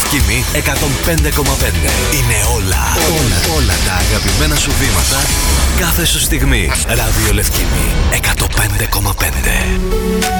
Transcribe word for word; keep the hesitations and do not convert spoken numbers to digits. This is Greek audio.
Λευκήμη εκατόν πέντε κόμμα πέντε. Είναι όλα, όλα, όλα τα αγαπημένα σου βήματα κάθε σου στιγμή. Ράδιο Λευκήμη εκατόν πέντε κόμμα πέντε.